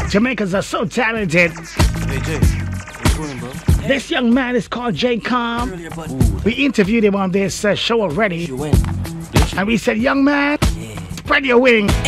Jamaicans are so talented. Hey Jay, what's going on, bro? This young man is called Jay Calm. We interviewed him on this show already. And we said, young man, spread your wings.